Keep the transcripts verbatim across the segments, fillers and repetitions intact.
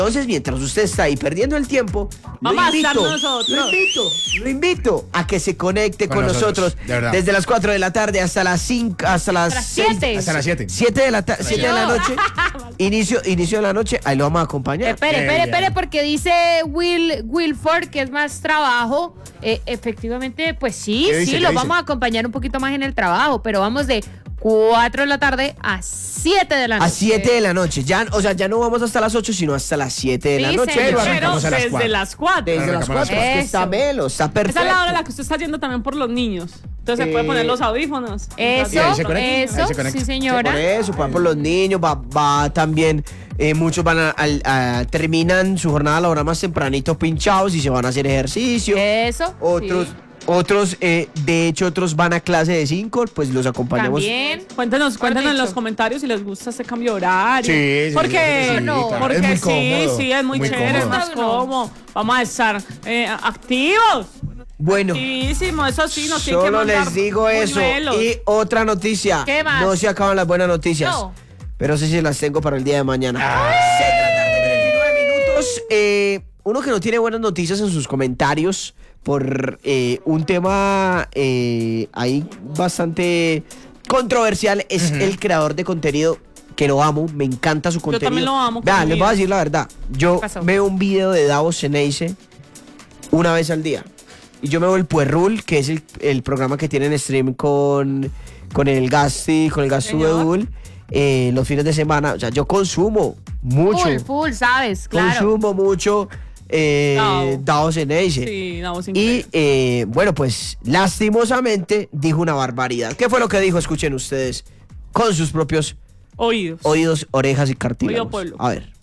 Entonces, mientras usted está ahí perdiendo el tiempo, lo Vamos a invito, estar nosotros. lo invito, lo invito a que se conecte con, Con nosotros, nosotros, de verdad. desde las cuatro de la tarde hasta las cinco, hasta las Hasta las seis, siete. Hasta las siete. siete de la ta- siete de la noche, inicio, inicio de la noche, ahí lo vamos a acompañar. Espere, Eh, espere, ya. espere, porque dice Will Wilford que es más trabajo. Eh, efectivamente, pues sí, ¿Qué dice? sí, ¿Qué lo dice? vamos a acompañar un poquito más en el trabajo, pero vamos de cuatro de la tarde a siete de la noche. A siete de la noche, ya, o sea, ya no vamos hasta las ocho, sino hasta las siete de la Sí, noche. señor. Pero Pero arrancamos a las desde cuatro. las cuatro. Desde las Arrancamos a las cuatro, es que Eso. está melo, está perfecto. Esa es la hora en la que usted está yendo también por los niños. Entonces se puede Eh, poner los audífonos. Eso, Y ahí se conecta, ahí eso, se conecta. sí, Por señora. eso, van por los niños, va, va también, eh, muchos van a, al- a- terminan su jornada laboral más tempranito pinchados y se van a hacer ejercicio. Eso. Otros, sí. otros, eh, de hecho, otros van a clase de cinco, pues los acompañamos. También. Cuéntenos, cuéntenos en dicho. los comentarios si les gusta este cambio de horario. Sí, sí, porque, sí, sí, no, claro. porque Es muy sí, cómodo, sí, es muy, muy chévere, es cómodo. más No. cómodo. Vamos a estar eh, activos. Bueno, Activísimo, eso sí, nos tienen que solo mandar les digo eso. buñuelos. Y otra noticia. ¿Qué más? No se acaban las buenas noticias. No. Pero sí, sí las tengo para el día de mañana. Ah. seis de la tarde, treinta y nueve minutos. Eh, uno que no tiene buenas noticias en sus comentarios por eh, un tema eh, ahí bastante controversial es el creador de contenido que lo amo, me encanta su contenido. también lo amo con Vean, mi les vida. voy a decir la verdad. Yo ¿Qué pasó? veo un video de Davos Ceneice una vez al día. Y yo me veo el Puerrul, que es el, el programa que tiene en stream con, con el Gasti, con el Gastu de Señor. Dul, eh, los fines de semana. O sea, yo consumo mucho. Full, full, ¿sabes? Claro. Consumo mucho eh, Dao. Davos Ceneice. Sí, no, Y increíble. eh, bueno, pues lastimosamente dijo una barbaridad. ¿Qué fue lo que dijo? Escuchen ustedes con sus propios Oídos. oídos, orejas y cartílagos. Oído pueblo. A ver.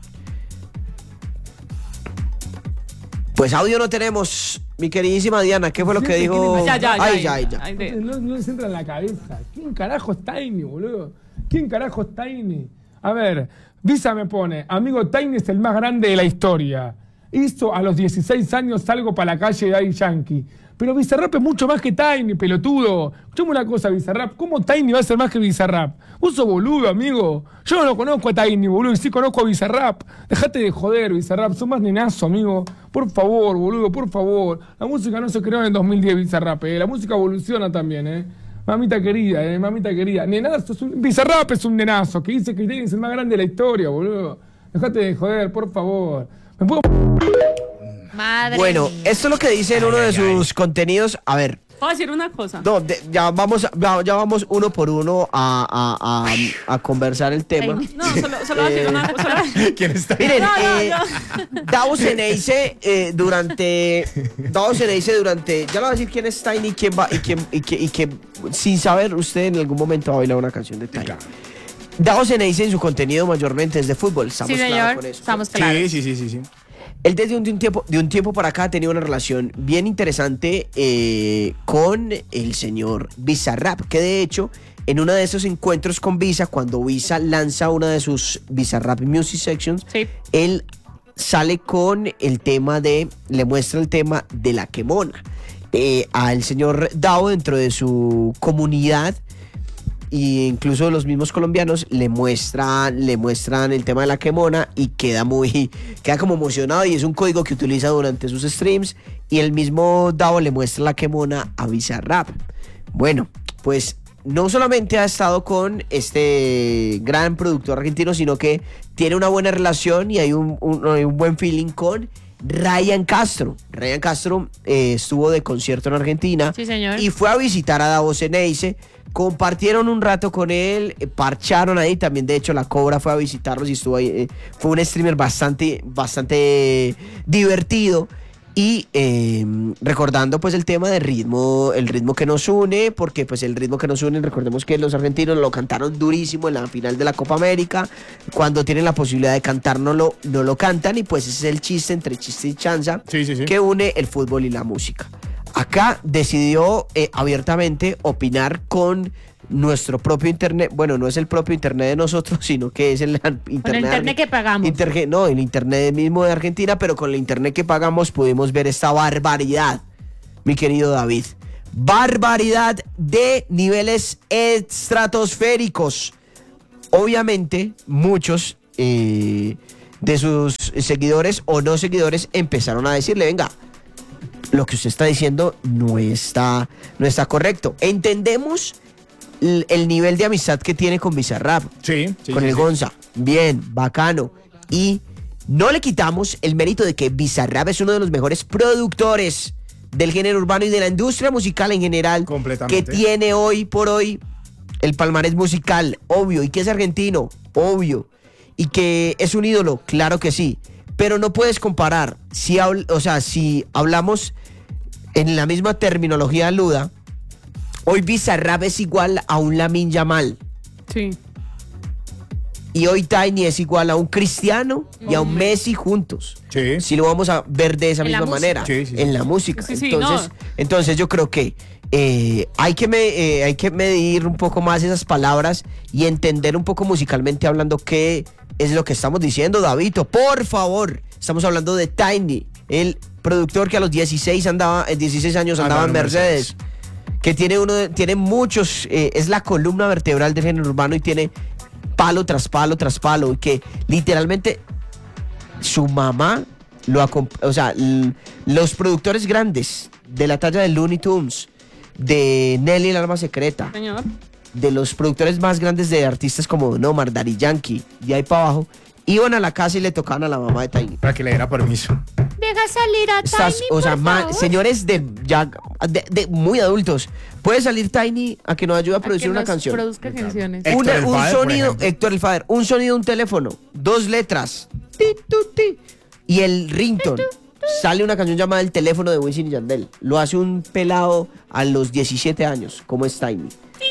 Pues audio no tenemos, mi queridísima Diana. ¿Qué fue lo que Siempre dijo? quieren- Ya, ya, ya. Ay, ya, ay, ya. Ay, de- No, no les entra en la cabeza. ¿Quién carajo es Tiny, boludo? ¿Quién carajo es Tiny? A ver, Visa me pone, amigo, Tiny es el más grande de la historia. Hizo a los dieciséis años algo para la calle de Daddy Yankee. Pero Bizarrap es mucho más que Tiny, pelotudo. Escuchame una cosa, Bizarrap. ¿Cómo Tiny va a ser más que Bizarrap? Vos sos boludo, amigo. Yo no lo conozco a Tiny, boludo, y sí conozco a Bizarrap. Dejate de joder, Bizarrap. Sos más nenazo, amigo. Por favor, boludo, por favor. La música no se creó en el dos mil diez, Bizarrap, eh. La música evoluciona también, eh. Mamita querida, eh, mamita querida. Nenazo, es un... Bizarrap es un nenazo que dice que Tiny es el más grande de la historia, boludo. Dejate de joder, por favor. ¿Me puedo Madre Bueno, mía. esto es lo que dice en uno de sus contenidos. A ver, Voy a decir una cosa. no, de- ya vamos, ya, ya vamos uno por uno a, a, a, a conversar el tema. Ay, No, solo, solo voy a decir una cosa. ¿Quién está? Miren, No, no, eh, Davos Ceneice eh, durante Davos Ceneice durante ya le voy a decir quién es Tiny y quién va y quién y que, y que sin saber usted en algún momento va a bailar una canción de Tiny. Claro. Davos Ceneice en su contenido mayormente es de fútbol, estamos Sí, claros señor. con eso. Estamos claros. Sí, sí, sí, sí, sí. Él desde un, de un tiempo de un tiempo para acá ha tenido una relación bien interesante eh, con el señor Bizarrap, que de hecho en uno de esos encuentros con Visa, cuando Visa lanza una de sus Bizarrap Music Sections, Sí. él sale con el tema de, le muestra el tema de la quemona. Eh, al señor Dao dentro de su comunidad e incluso los mismos colombianos le muestran, le muestran el tema de la quemona y queda muy, queda como emocionado y es un código que utiliza durante sus streams y el mismo Dao le muestra la quemona a Bizarrap. Bueno, pues no solamente ha estado con este gran productor argentino, sino que tiene una buena relación y hay un, un- hay un buen feeling con Ryan Castro. Ryan Castro eh, estuvo de concierto en Argentina Sí, señor. y fue a visitar a Davos Ceneice. Compartieron un rato con él, eh, parcharon ahí. También, de hecho, la Cobra fue a visitarlos y estuvo ahí. eh, fue un streamer bastante, bastante divertido. Y eh, recordando pues el tema del ritmo, el ritmo que nos une, porque pues el ritmo que nos une, recordemos que los argentinos lo cantaron durísimo en la final de la Copa América, cuando tienen la posibilidad de cantar no lo, no lo cantan y pues ese es el chiste entre chiste y chanza Sí, sí, sí. que une el fútbol y la música. Acá decidió eh, abiertamente opinar con nuestro propio internet. Bueno, no es el propio internet de nosotros, sino que es el internet, internet que pagamos. Interge- no, el internet mismo de Argentina, pero con el internet que pagamos pudimos ver esta barbaridad, mi querido David. Barbaridad de niveles estratosféricos. Obviamente, muchos eh, de sus seguidores o no seguidores empezaron a decirle, venga, lo que usted está diciendo no está, no está correcto. Entendemos el, el nivel de amistad que tiene con Bizarrap, Sí, sí, con sí, el sí. Gonza. Bien, bacano. Y no le quitamos el mérito de que Bizarrap es uno de los mejores productores del género urbano y de la industria musical en general. Completamente. Que tiene hoy por hoy el palmarés musical, obvio. Y que es argentino, obvio. Y que es un ídolo, claro que sí. Pero no puedes comparar. Si habl- o sea, si hablamos en la misma terminología aluda, hoy Bizarrap es igual a un Lamine Yamal. Sí. Y hoy Tiny es igual a un Cristiano y a un Messi juntos. Sí. Si lo vamos a ver de esa En la misma música. manera. Sí, sí, sí. En la música. Sí, sí, entonces, no. entonces yo creo que eh, hay que, me, eh, hay que medir un poco más esas palabras y entender un poco musicalmente hablando qué es lo que estamos diciendo, Davito. Por favor, estamos hablando de Tiny, el productor que a los dieciséis andaba, en dieciséis años andaba Andaba en en Mercedes. Que tiene uno, de- tiene muchos, eh, es la columna vertebral del género urbano y tiene palo tras palo tras palo, y que literalmente su mamá lo acom- o sea, l- los productores grandes de la talla de Looney Tunes, de Nelly el Alma Secreta, Señor. de los productores más grandes de artistas como Don Omar, Daddy Yankee, de ahí para abajo, iban a la casa y le tocaban a la mamá de Tiny. Para que le diera permiso. Deja salir a Estás- Tiny, o sea, por ma- favor. señores de ya de, de muy adultos, puede salir Tiny a que nos ayude a A producir que una nos canción. produzca canciones. Héctor Una- el un Father, por sonido, ejemplo. Héctor el Father, un sonido, un teléfono, dos letras, ti, tu, ti, y el ringtone. Sale una canción llamada El teléfono de Wisin y Yandel. Lo hace un pelado a los diecisiete años, como es Tiny.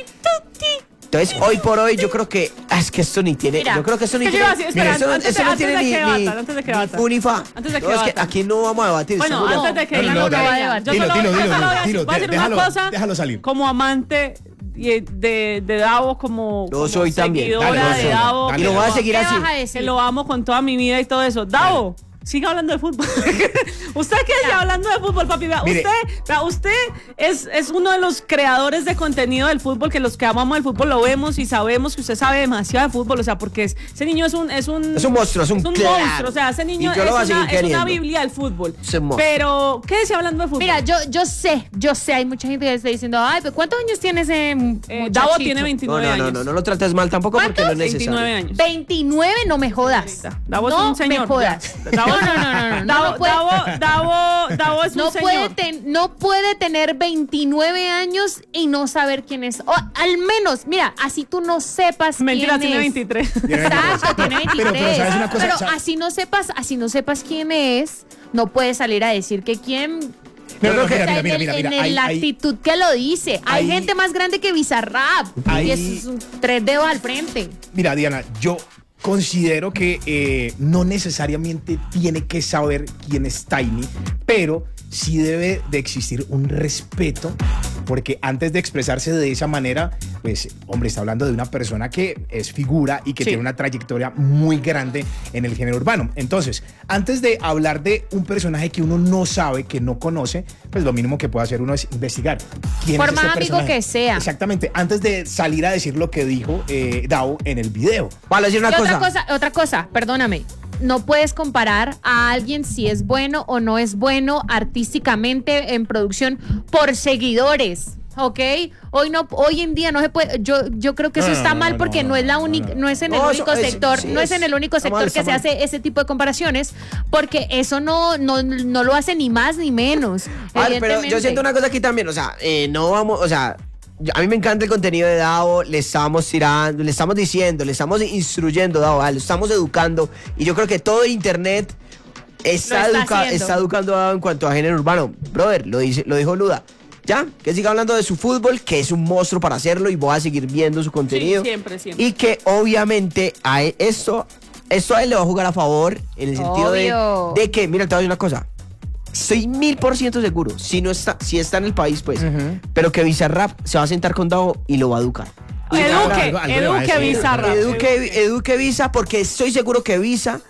Entonces, hoy por hoy, yo creo que. ah, es que esto ni tiene. Mira, yo creo que esto ni es que tiene. yo iba a decir, espera, esto, no- antes de- esto no antes tiene de ni, que ni, debatan, antes de que ni debatan. fu ni fa. Antes de que No, es que debatan. aquí no vamos a debatir. Bueno, estamos ya- antes de que No, no, digan no, lo que dale. vayan, yo Dilo, solo, dilo, yo dilo, solo voy a dilo, decir- voy a decir déjalo- una cosa déjalo salir. como amante y- de, de Davo, como, Yo como soy también. seguidora Dale, de dale, Davo. dale. Y lo voy a seguir ¿Qué así. vas a Que decir? lo amo con toda mi vida y todo eso. Davo, siga hablando de fútbol. Usted que sigue hablando de fútbol, papi. Vea, Mire. usted, vea, usted es, es uno de los creadores de contenido del fútbol, que los que amamos el fútbol lo vemos y sabemos que usted sabe demasiado de fútbol. O sea, porque es- ese niño es un... Es un, Es un monstruo, es un claro. monstruo. O sea, ese niño Y yo es lo voy a una, seguir es una queriendo. biblia del fútbol. Es un monstruo. Pero, ¿qué decía hablando de fútbol? Mira, yo, yo sé, yo sé, hay mucha gente que está diciendo, ay, pero ¿cuántos años tiene ese Eh, muchachito? Davo tiene No, veintinueve no, no, años. no, no lo trates mal tampoco porque no es necesario. veintinueve años. veintinueve, no me jodas. Davo es no un señor. me jodas. Ya. Davo- no, no, no, no, no, no, Davo, no puede, Davo, Davo, Davo es no un puede señor. ten- no puede tener veintinueve años y no saber quién es. O al menos, mira, así tú no sepas Mentira, quién tiene es. veintitrés. Tiene Exacto, tiene Pero- veintitrés. pero, ¿sabes una cosa? Pero Sa- así no sepas, así no sepas quién es, no puedes salir a decir que quién. No, no, no, O sea, mira, mira, en mira, el- mira, en mira, el- hay- la hay- actitud que lo dice. Hay, hay- gente más grande que Bizarrap. Hay- Y es un tres dedos al frente. Mira, Diana, yo considero que eh, no necesariamente tiene que saber quién es Tiny, pero sí debe de existir un respeto, porque antes de expresarse de esa manera, pues, hombre, está hablando de una persona que es figura y que Sí. tiene una trayectoria muy grande en el género urbano. Entonces, antes de hablar de un personaje que uno no sabe, que no conoce, pues lo mínimo que puede hacer uno es investigar quién Por es este más amigo personaje. que sea. Exactamente, antes de salir a decir lo que dijo eh, Davo en el video. Vale, decir una Y cosa. otra cosa, otra cosa, perdóname. No puedes comparar a alguien si es bueno o no es bueno artísticamente en producción por seguidores. ¿Ok? Hoy no, hoy en día no se puede. Yo, yo creo que eso No, no, está no, mal no, porque no, no, es la no, única, no, no, es en el No, único eso es- sector, sí, no es, es- en el único está sector mal, que está se mal. hace ese tipo de comparaciones, porque eso no, no, no lo hace ni más ni menos. A ver, pero yo evidentemente. siento una cosa aquí también, o sea, eh, no vamos, o sea, yo- a mí me encanta el contenido de Davo, le estamos tirando, le estamos diciendo, le estamos instruyendo, Davo, ¿vale? Lo estamos educando, y yo creo que todo el internet está, Lo está educa- haciendo. está educando a Davo en cuanto a género urbano. Brother, lo, dice, lo dijo Luda. Ya, que siga hablando de su fútbol, que es un monstruo para hacerlo y voy a seguir viendo su contenido. siempre, siempre. Y que obviamente a él- esto, esto a él le va a jugar a favor en el sentido de, Obvio. de que, mira, te voy a decir una cosa. Estoy mil por ciento seguro, si no está, si está en el país, pues, pero que Bizarrap se va a sentar con Davo y lo va a educar. Eduque, algo le va a eduque decir. Bizarrap. Eduque, eduque Visa, porque estoy seguro que Visa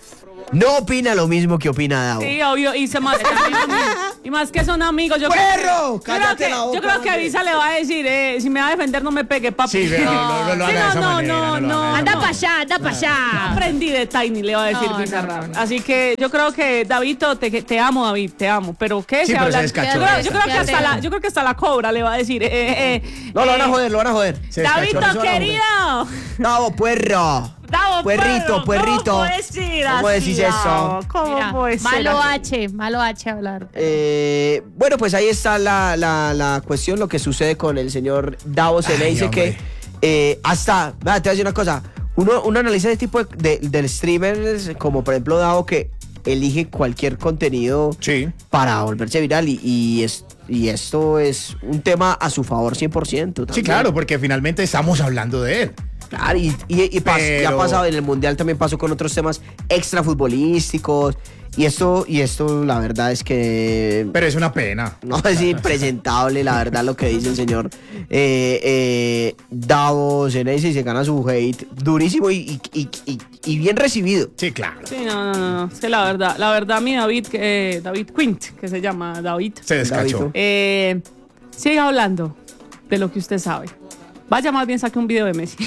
no opina lo mismo que opina Davo. Sí, obvio, y, se más, que son amigos, y más que son amigos. Yo creo que- ¡Perro! yo creo ¡Cállate que, la boca, yo creo que hombre! Visa le va a decir, eh, si me va a defender, no me pegue, papi. Sí, pero no, no lo Sí, haga de esa no, no, manera, no, no lo no, haga. Anda no. para allá, anda para Yo allá. aprendí de Tiny, le va a decir No, Bizarrap. no, no, no. Así que yo creo que, Davidito, te, te amo, David, te amo. Pero ¿qué? Sí, se pero habla- se descachó. Yo creo, yo creo que Quédate. hasta la, yo creo que hasta la cobra le va a decir. Eh, eh, eh, No, lo van a eh, joder, lo van a joder. Se descachó. Davidito, Eso van a joder. querido. Davo, puerro. Davo, Puerrito, perro, puerrito. ¿Cómo puedes decir ¿Cómo así, decís eso? Davo? ¿Cómo Mira, puedes ser malo así? H, malo H hablar. Eh, bueno, pues ahí está la, la, la cuestión, lo que sucede con el señor Davo. Se le Ay, dice hombre. que eh, hasta, vea, te voy a decir una cosa, uno, uno analiza ese tipo de, de, del streamers, como por ejemplo Davo, que elige cualquier contenido Sí. para volverse viral y, y, es, y esto es un tema a su favor cien por ciento. Sí, también. claro, porque finalmente estamos hablando de él. Claro, y, y, y pas- Pero- y ha pasado en el Mundial, también pasó con otros temas extra futbolísticos. Y esto, y esto la verdad es que Pero es una pena. no es impresentable, la verdad, lo que dice el señor eh, eh, Davo Ceneice, y se gana su hate durísimo y, y, y, y- y bien recibido. Sí, claro. Sí, no, no, no, no. Es que la verdad, la verdad, mi David, que, David Quint, que se llama David, Se descachó. Davidito. eh, siga hablando de lo que usted sabe. Vaya más bien, saque un video de Messi.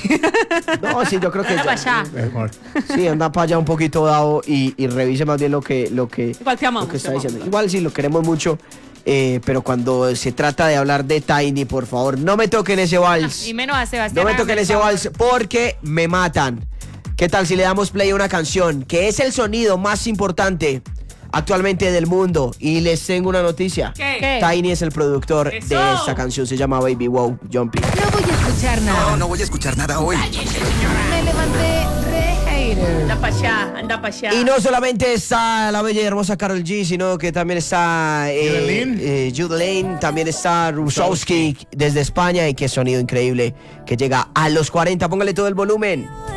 No, sí, yo creo que Anda para ya- allá. Mejor. sí, anda para allá un poquito Davo y, y revise más bien lo que, lo que, Igual te amamos, lo que está te diciendo. amamos. Igual sí, lo queremos mucho, eh, pero cuando se trata de hablar de Tiny, por favor, no me toquen ese vals. Y menos a Sebastián. No me toquen hágame el ese favor. vals porque me matan. ¿Qué tal si le damos play a una canción que es el sonido más importante actualmente del mundo? Y les tengo una noticia. ¿Qué? ¿Qué? Tiny es el productor ¡Eso! de esta canción, se llama Baby Wow Jumpy. No voy a escuchar nada. No, no voy a escuchar nada hoy. Me levanté re hater. Anda para allá, anda para allá. Y no solamente está la bella y hermosa Karol G, sino que también está eh, Jude Lane. eh, Jude Lane, también está Rusowski desde España, y qué sonido increíble que llega a los cuarenta. Póngale todo el volumen.